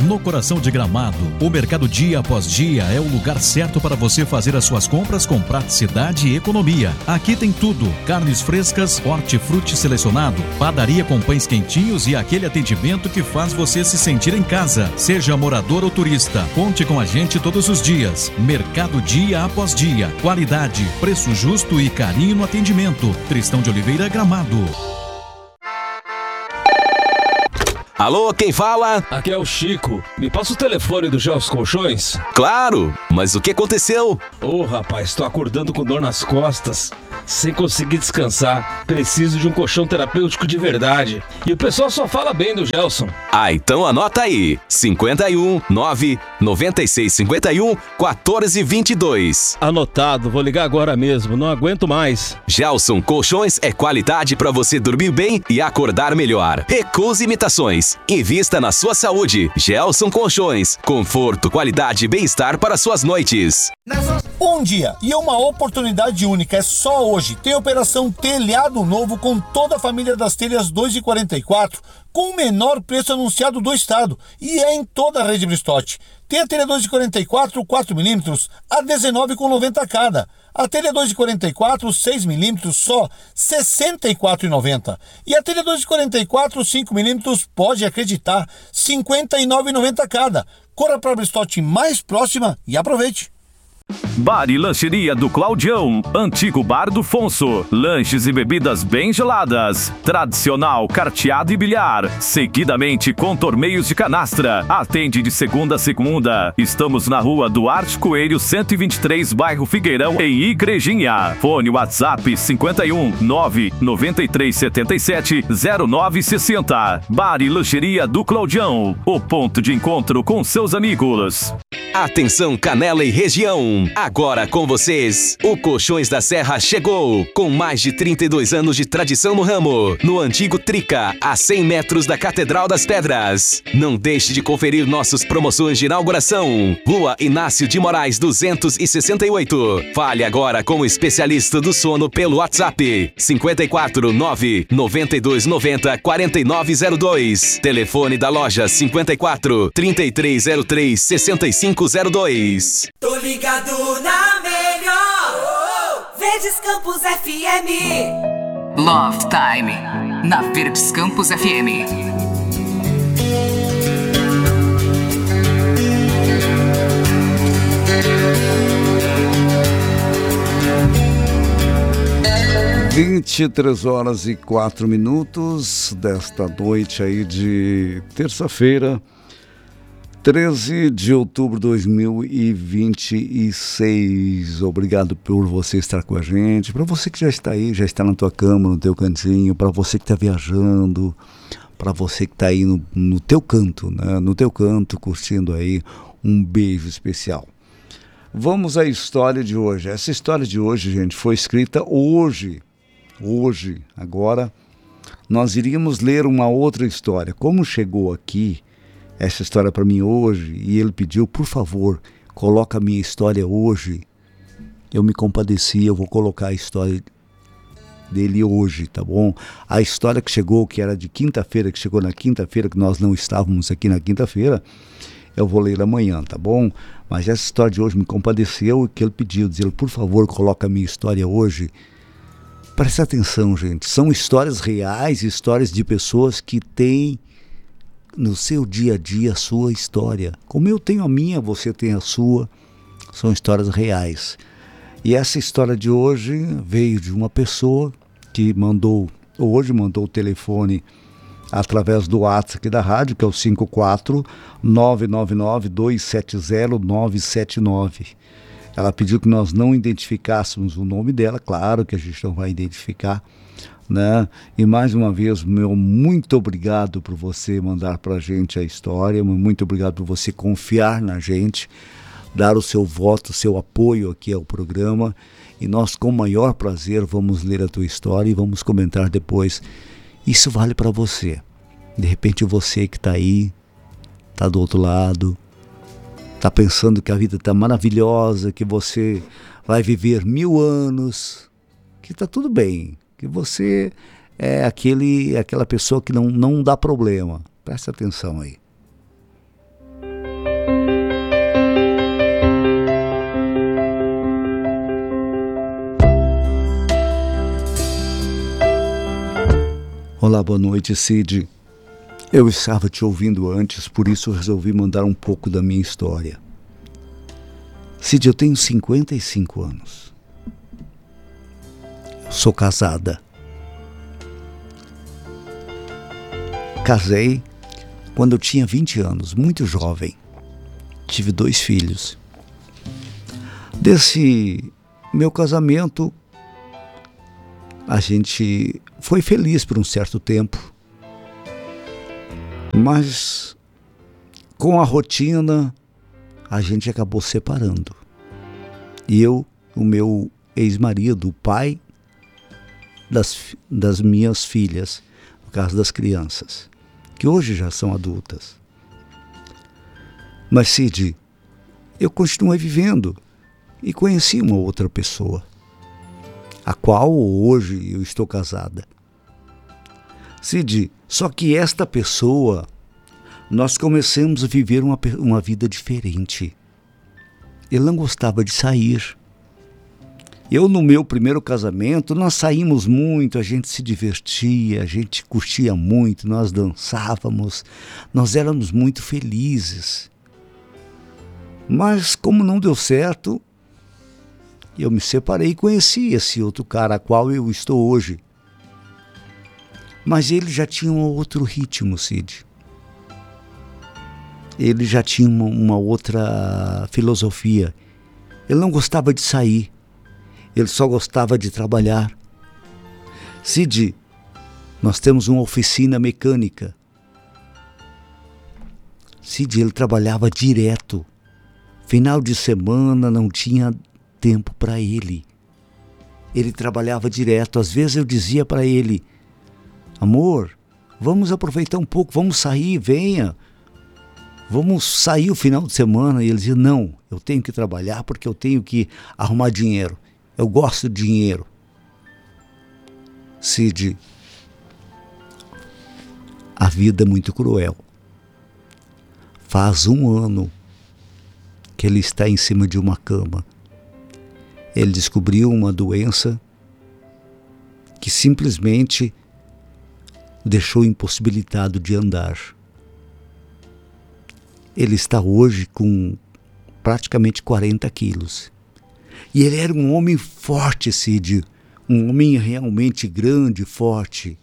No coração de Gramado, o Mercado Dia Após Dia é o lugar certo para você fazer as suas compras com praticidade e economia. Aqui tem tudo: carnes frescas, hortifruti selecionado, padaria com pães quentinhos e aquele atendimento que faz você se sentir em casa. Seja morador ou turista, conte com a gente todos os dias. Mercado Dia Após Dia. Qualidade, preço justo e carinho no atendimento. Tristão de Oliveira, Gramado. Alô, quem fala? Aqui é o Chico. Me passa o telefone do Gelson Colchões? Claro, mas o que aconteceu? Rapaz, tô acordando com dor nas costas, sem conseguir descansar. Preciso de um colchão terapêutico de verdade. E o pessoal só fala bem do Gelson. Então anota aí: 51 9 96 51 14 22. Anotado, vou ligar agora mesmo, não aguento mais. Gelson Colchões é qualidade para você dormir bem e acordar melhor. Recuse imitações. Invista na sua saúde. Gelson Colchões. Conforto, qualidade e bem-estar para suas noites. Um dia e uma oportunidade única, é só hoje. Tem operação Telhado Novo com toda a família das telhas 2 e 44, com o menor preço anunciado do estado, e é em toda a rede Bristotti. Tem a telha 2 e 44 4mm a R$ 19,90 cada. A telha 2 e 44 6mm só R$ 64,90. E a telha 2 e 44 5mm, pode acreditar, R$ 59,90 cada. Corra para a Bristotti mais próxima e aproveite. Bar e Lancheria do Claudião, antigo Bar do Fonso. Lanches e bebidas bem geladas. Tradicional, carteado e bilhar. Seguidamente com torneios de canastra. Atende de segunda a segunda. Estamos na rua Duarte Coelho, 123, bairro Figueirão, em Igrejinha. Fone WhatsApp 51 9 93 77 0960. Bar e Lancheria do Claudião, o ponto de encontro com seus amigos. Atenção, Canela e região. Agora com vocês, o Colchões da Serra chegou, com mais de 32 anos de tradição no ramo, no antigo Trica, a 100 metros da Catedral das Pedras. Não deixe de conferir nossas promoções de inauguração. Rua Inácio de Moraes 268. Fale agora com o especialista do sono pelo WhatsApp 54 9 92 90 4902. Telefone da loja 54 3303 6502. Tô ligado na melhor. Verdes Campos FM. Love Time na Verdes Campos FM. (23h04) desta noite aí de terça-feira, 13 de outubro de 2026. Obrigado por você estar com a gente. Para você que já está aí, já está na tua cama, no teu cantinho, para você que está viajando, para você que está aí no teu canto, né? No teu canto, curtindo aí, um beijo especial. Vamos à história de hoje. Essa história de hoje, gente, foi escrita hoje. Agora, nós iríamos ler uma outra história. Como chegou aqui essa história para mim hoje, e ele pediu, por favor, coloca a minha história hoje, eu me compadeci, eu vou colocar a história dele hoje, tá bom? A história que chegou, que era de quinta-feira, que chegou na quinta-feira, que nós não estávamos aqui na quinta-feira, eu vou ler amanhã, tá bom? Mas essa história de hoje me compadeceu, e que ele pediu, dizendo, por favor, coloca a minha história hoje. Presta atenção, gente, são histórias reais, histórias de pessoas que têm no seu dia a dia a sua história. Como eu tenho a minha, você tem a sua. São histórias reais. E essa história de hoje veio de uma pessoa que mandou o telefone através do WhatsApp aqui da rádio, que é o 54 999 270 979. Ela pediu que nós não identificássemos o nome dela, claro que a gente não vai identificar, né? E mais uma vez, meu muito obrigado por você mandar para a gente a história, muito obrigado por você confiar na gente, dar o seu voto, o seu apoio aqui ao programa, e nós com o maior prazer vamos ler a tua história e vamos comentar depois. Isso vale para você. De repente você que está aí, está do outro lado, está pensando que a vida está maravilhosa, que você vai viver 1000 anos, que está tudo bem, que você é aquela pessoa que não dá problema. Presta atenção aí. Olá, boa noite, Cid. Eu estava te ouvindo antes, por isso resolvi mandar um pouco da minha história. Cid, eu tenho 55 anos. Sou casada. Casei quando eu tinha 20 anos, muito jovem. Tive 2 filhos. Desse meu casamento, a gente foi feliz por um certo tempo, mas com a rotina a gente acabou separando. E eu, o meu ex-marido, o pai das minhas filhas, no caso das crianças, que hoje já são adultas. Mas, Cid, eu continuei vivendo e conheci uma outra pessoa, a qual hoje eu estou casada. Cid, só que esta pessoa, nós começamos a viver uma vida diferente. Ele não gostava de sair. Eu, no meu primeiro casamento, nós saímos muito, a gente se divertia, a gente curtia muito, nós dançávamos, nós éramos muito felizes. Mas como não deu certo, eu me separei e conheci esse outro cara, a qual eu estou hoje. Mas ele já tinha um outro ritmo, Cid. Ele já tinha uma outra filosofia. Ele não gostava de sair. Ele só gostava de trabalhar. Cid, nós temos uma oficina mecânica. Cid, ele trabalhava direto. Final de semana não tinha tempo para ele. Ele trabalhava direto. Às vezes eu dizia para ele: amor, vamos aproveitar um pouco, vamos sair, venha. Vamos sair o final de semana. E ele dizia: não, eu tenho que trabalhar porque eu tenho que arrumar dinheiro. Eu gosto de dinheiro. Cid, a vida é muito cruel. Faz 1 ano que ele está em cima de uma cama. Ele descobriu uma doença que simplesmente deixou impossibilitado de andar. Ele está hoje com praticamente 40 quilos. E ele era um homem forte, Cid. Um homem realmente grande, forte.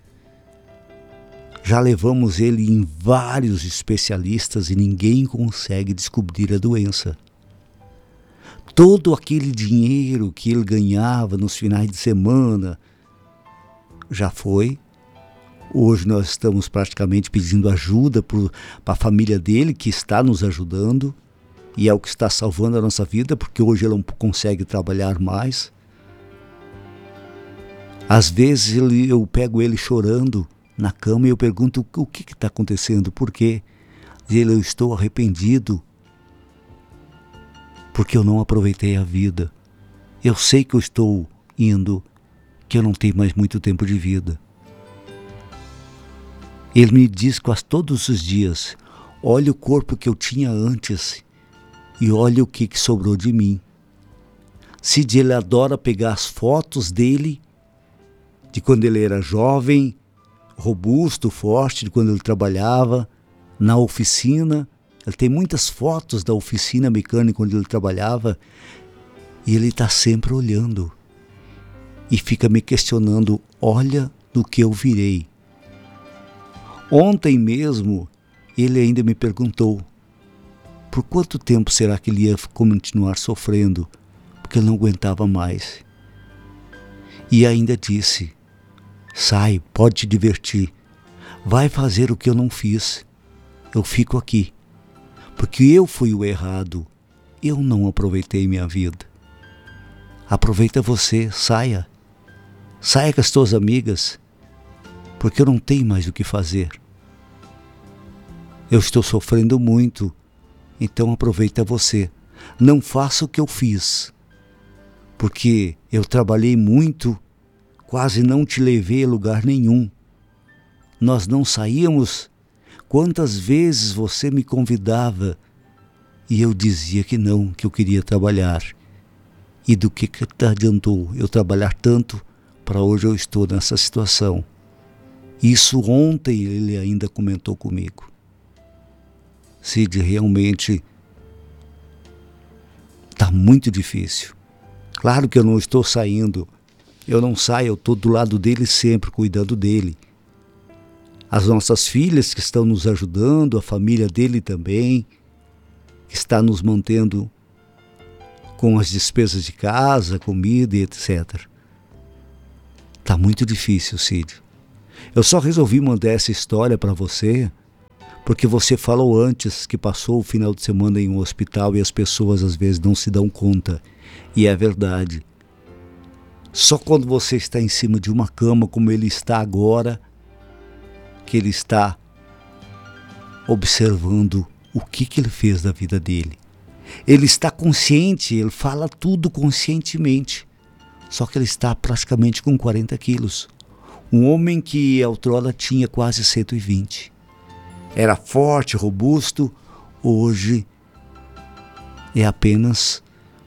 Já levamos ele em vários especialistas e ninguém consegue descobrir a doença. Todo aquele dinheiro que ele ganhava nos finais de semana já foi. Hoje nós estamos praticamente pedindo ajuda para a família dele, que está nos ajudando. E é o que está salvando a nossa vida, porque hoje ele não consegue trabalhar mais. Às vezes eu pego ele chorando na cama e eu pergunto: o que está acontecendo? Por quê? E ele: eu estou arrependido, porque eu não aproveitei a vida. Eu sei que eu estou indo, que eu não tenho mais muito tempo de vida. Ele me diz quase todos os dias: olha o corpo que eu tinha antes e olha o que sobrou de mim. Cid, ele adora pegar as fotos dele, de quando ele era jovem, robusto, forte, de quando ele trabalhava na oficina. Ele tem muitas fotos da oficina mecânica onde ele trabalhava e ele está sempre olhando e fica me questionando: olha do que eu virei. Ontem mesmo ele ainda me perguntou por quanto tempo será que ele ia continuar sofrendo, porque ele não aguentava mais. E ainda disse: sai, pode te divertir, vai fazer o que eu não fiz, eu fico aqui, porque eu fui o errado, eu não aproveitei minha vida. Aproveita você, saia com as tuas amigas, porque eu não tenho mais o que fazer. Eu estou sofrendo muito, então aproveita você. Não faça o que eu fiz, porque eu trabalhei muito, quase não te levei a lugar nenhum. Nós não saíamos. Quantas vezes você me convidava e eu dizia que não, que eu queria trabalhar. E do que adiantou eu trabalhar tanto para hoje eu estou nessa situação? Isso ontem ele ainda comentou comigo. Cid, realmente está muito difícil. Claro que eu não estou saindo, eu não saio, eu estou do lado dele sempre, cuidando dele. As nossas filhas que estão nos ajudando, a família dele também, que está nos mantendo com as despesas de casa, comida e etc. Está muito difícil, Cid. Eu só resolvi mandar essa história para você porque você falou antes que passou o final de semana em um hospital e as pessoas às vezes não se dão conta. E é verdade. Só quando você está em cima de uma cama como ele está agora, que ele está observando o que ele fez da vida dele. Ele está consciente, ele fala tudo conscientemente. Só que ele está praticamente com 40 quilos. Um homem que outrora tinha quase 120. Era forte, robusto, hoje é apenas,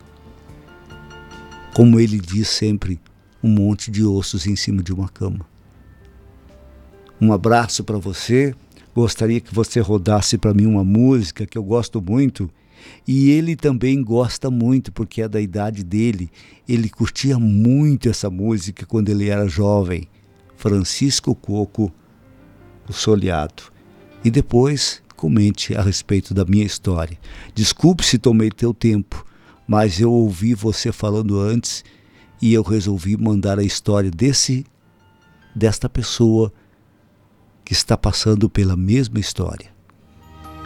como ele diz sempre, um monte de ossos em cima de uma cama. Um abraço para você. Gostaria que você rodasse para mim uma música que eu gosto muito. E ele também gosta muito, porque é da idade dele. Ele curtia muito essa música quando ele era jovem. Francisco Coco, O Soleado. E depois comente a respeito da minha história. Desculpe se tomei teu tempo, mas eu ouvi você falando antes e eu resolvi mandar a história desta pessoa que está passando pela mesma história.